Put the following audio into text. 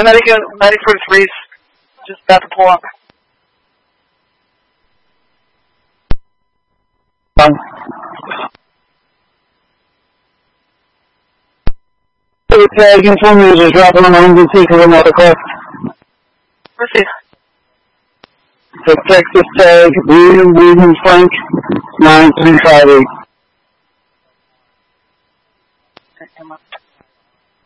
9043's just about to pull up. Tag inform users dropping on home and seeking another call. Proceed. So Texas tag, William Frank, 9358.